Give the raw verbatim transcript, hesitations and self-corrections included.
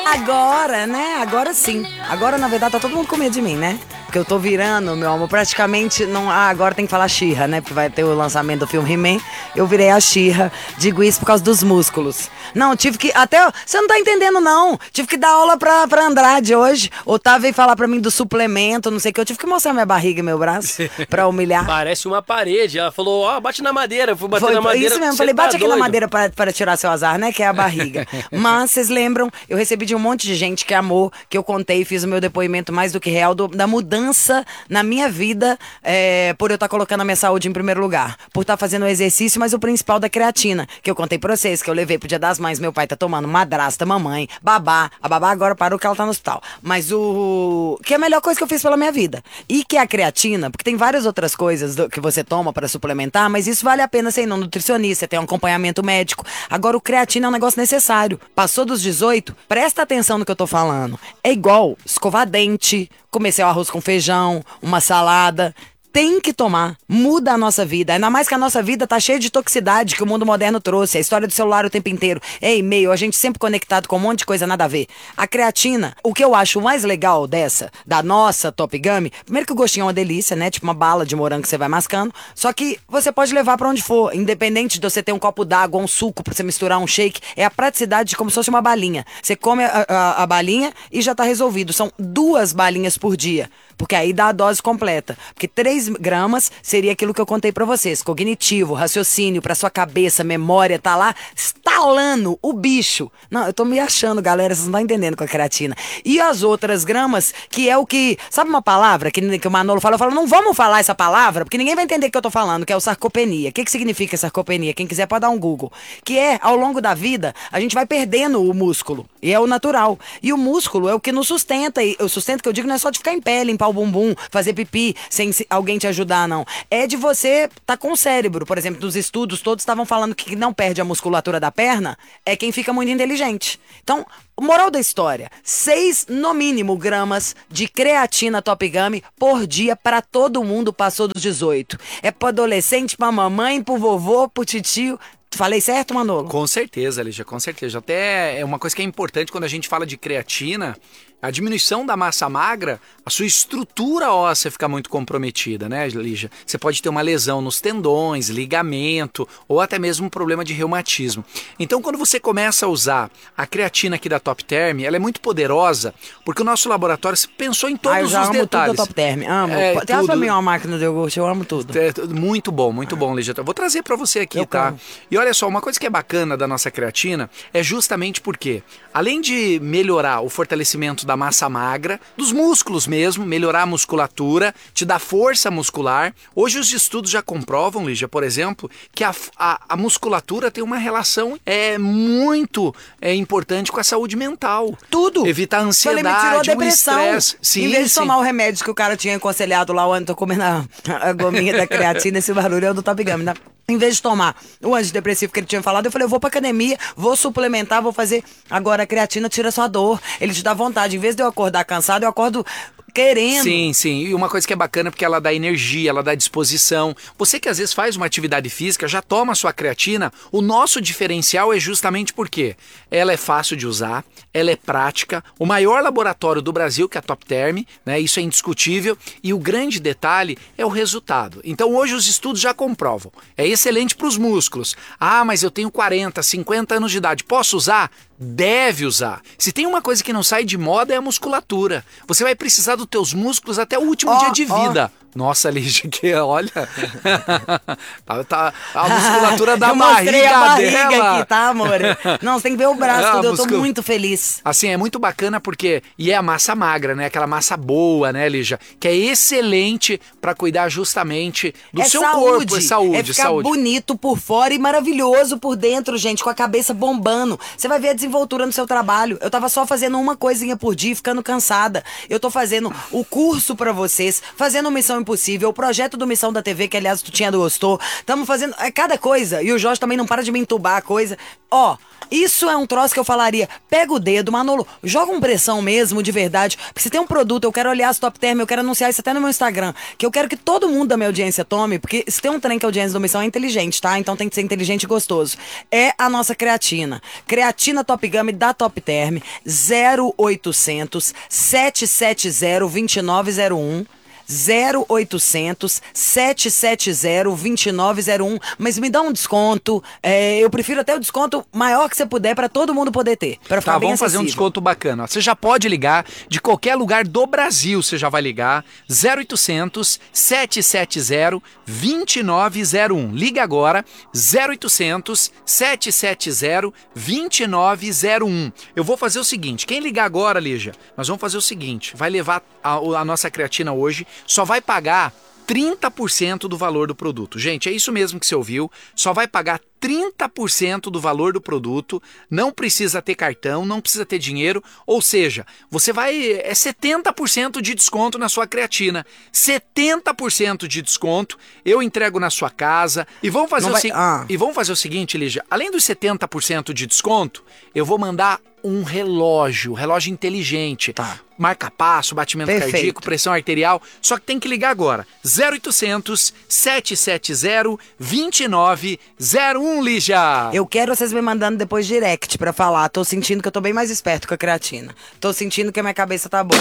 Agora, né? Agora sim. Agora, na verdade, tá todo mundo com medo de mim, né? Porque eu tô virando, meu amor, praticamente não... Ah, agora tem que falar She-Ra, né? Porque vai ter o lançamento do filme He-Man. Eu virei a She-Ra. Digo isso por causa dos músculos. Não, tive que... Até... Você não tá entendendo, não. Tive que dar aula pra, pra Andrade hoje. Otávio veio falar pra mim do suplemento, não sei o que. Eu tive que mostrar minha barriga e meu braço pra humilhar. Parece uma parede. Ela falou, ó, oh, bate na madeira. Eu fui bater Foi, na madeira. Isso mesmo. Falei, tá bate doido. Aqui na madeira pra, pra tirar seu azar, né? Que é a barriga. Mas, vocês lembram, eu recebi de um monte de gente que amou, que eu contei e fiz o meu depoimento mais do que real do, da mudança na minha vida, é, por eu estar tá colocando a minha saúde em primeiro lugar, por estar tá fazendo o exercício, mas o principal da creatina, que eu contei pra vocês, que eu levei pro Dia das Mães, meu pai tá tomando madrasta, mamãe, babá, a babá agora parou que ela tá no hospital, mas o... que é a melhor coisa que eu fiz pela minha vida, e que é a creatina, porque tem várias outras coisas do, que você toma pra suplementar, mas isso vale a pena você ir no nutricionista, ter um acompanhamento médico. Agora o creatina é um negócio necessário, passou dos dezoito, presta atenção no que eu tô falando, é igual escovar dente, comer seu arroz com feijão, uma salada. Tem que tomar, muda a nossa vida. Ainda mais que a nossa vida tá cheia de toxicidade que o mundo moderno trouxe. A história do celular o tempo inteiro. É e-mail, a gente sempre conectado com um monte de coisa nada a ver. A creatina, o que eu acho mais legal dessa, da nossa Top Gummy, primeiro que o gostinho é uma delícia, né? Tipo uma bala de morango que você vai mascando. Só que você pode levar pra onde for, independente de você ter um copo d'água, um suco pra você misturar um shake. É a praticidade de como se fosse uma balinha. Você come a, a, a balinha e já tá resolvido. São duas balinhas por dia. Porque aí dá a dose completa. Porque três gramas seria aquilo que eu contei pra vocês. Cognitivo, raciocínio, pra sua cabeça, memória, tá lá estalando o bicho. Não, eu tô me achando, galera, vocês não estão entendendo com a creatina. E as outras gramas, que é o que... Sabe uma palavra que, que o Manolo fala? Eu falo, não vamos falar essa palavra, porque ninguém vai entender o que eu tô falando, que é o sarcopenia. O que que significa sarcopenia? Quem quiser pode dar um Google. Que é, ao longo da vida, a gente vai perdendo o músculo. E é o natural. E o músculo é o que nos sustenta. E o sustento que eu digo não é só de ficar em pé, limpar o bumbum, fazer pipi, sem alguém te ajudar, não. É de você tá com o cérebro. Por exemplo, nos estudos todos estavam falando que quem não perde a musculatura da perna é quem fica muito inteligente. Então, moral da história, seis no mínimo gramas de creatina Top Gummy por dia para todo mundo passou dos dezoito. É pro adolescente, pra mamãe, pro vovô, pro titio. Falei certo, Manolo? Com certeza, Lígia, com certeza. Até é uma coisa que é importante quando a gente fala de creatina, a diminuição da massa magra, a sua estrutura óssea fica muito comprometida, né, Lígia? Você pode ter uma lesão nos tendões, ligamento ou até mesmo um problema de reumatismo. Então, quando você começa a usar a creatina aqui da Top Term, ela é muito poderosa porque o nosso laboratório pensou em todos ah, eu já os amo detalhes. Tudo da Top Term, amo. É, Tem tudo... pra mim uma máquina de iogurte, eu amo tudo. É, muito bom, muito bom, Lígia. Vou trazer para você aqui, eu tá? Como. E olha só, uma coisa que é bacana da nossa creatina é justamente porque, além de melhorar o fortalecimento da massa magra, dos músculos mesmo, melhorar a musculatura, te dá força muscular. Hoje os estudos já comprovam, Lígia, por exemplo, que a, a, a musculatura tem uma relação é, muito é, importante com a saúde mental. Tudo. Evita a ansiedade, Falei, me tirou a depressão. O estresse. Sim, em vez de sim. tomar o remédio que o cara tinha aconselhado lá, onde tô comendo a, a gominha da creatina, esse barulho é o do Top Gummy, né? Em vez de tomar o antidepressivo que ele tinha falado, eu falei, eu vou pra academia, vou suplementar, vou fazer. Agora a creatina tira sua dor, ele te dá vontade. Em vez de eu acordar cansado, eu acordo querendo. Sim, sim. E uma coisa que é bacana porque ela dá energia, ela dá disposição. Você que às vezes faz uma atividade física, já toma a sua creatina, o nosso diferencial é justamente porque ela é fácil de usar, ela é prática, o maior laboratório do Brasil, que é a Top Term, né? Isso é indiscutível, e o grande detalhe é o resultado. Então hoje os estudos já comprovam. É excelente para os músculos. Ah, mas eu tenho quarenta, cinquenta anos de idade, posso usar? Deve usar. Se tem uma coisa que não sai de moda é a musculatura. Você vai precisar dos teus músculos até o último oh, dia de vida. Oh. Nossa, Lígia, que olha, tá, tá, a musculatura da eu barriga, a barriga dela. Aqui, tá, amor? Não, você tem que ver o braço, ah, tudo, eu tô muscul... muito feliz. Assim, é muito bacana porque, e é a massa magra, né, aquela massa boa, né, Lígia, que é excelente pra cuidar justamente do é seu saúde, corpo, é saúde, é ficar saúde. bonito por fora e maravilhoso por dentro, gente, com a cabeça bombando. Você vai ver a desenvoltura no seu trabalho. Eu tava só fazendo uma coisinha por dia, ficando cansada. Eu tô fazendo o curso pra vocês, fazendo missão Impossível, o projeto do Missão da T V, que aliás tu tinha gostou. Estamos fazendo é cada coisa. E o Jorge também não para de me entubar a coisa. Ó, isso é um troço que eu falaria. Pega o dedo, Manolo, joga uma pressão mesmo, de verdade. Porque se tem um produto, eu quero olhar as top term, eu quero anunciar isso até no meu Instagram. Que eu quero que todo mundo da minha audiência tome, porque se tem um trem que a audiência do Missão é inteligente, tá? Então tem que ser inteligente e gostoso. É a nossa creatina. Creatina Top Game da Top Term, zero oitocentos, sete sete zero, dois nove zero um. zero oitocentos, sete sete zero, dois nove zero um, mas me dá um desconto, é, eu prefiro até o desconto maior que você puder pra todo mundo poder ter, pra ficar Tá, bem vamos fazer um acessível. desconto bacana. Ó, você já pode ligar de qualquer lugar do Brasil, você já vai ligar zero oitocentos, sete sete zero, dois nove zero um. Liga agora, zero oitocentos, sete sete zero, dois nove zero um. Eu vou fazer o seguinte, quem ligar agora, Lígia, nós vamos fazer o seguinte, vai levar a, a nossa creatina hoje, só vai pagar trinta por cento do valor do produto. Gente, é isso mesmo que você ouviu, só vai pagar trinta por cento do valor do produto, não precisa ter cartão, não precisa ter dinheiro, ou seja, você vai, é setenta por cento de desconto na sua creatina, setenta por cento de desconto, eu entrego na sua casa, e vamos fazer, Não o, vai- se- ah. e vamos fazer o seguinte, Lígia, além dos setenta por cento de desconto, eu vou mandar um relógio, relógio inteligente, Tá. marca passo, batimento Perfeito. cardíaco, pressão arterial, só que tem que ligar agora, zero oitocentos, sete sete zero, dois nove zero um, Lígia. Eu quero vocês me mandando depois direct pra falar, tô sentindo que eu tô bem mais esperto com a creatina, tô sentindo que a minha cabeça tá boa.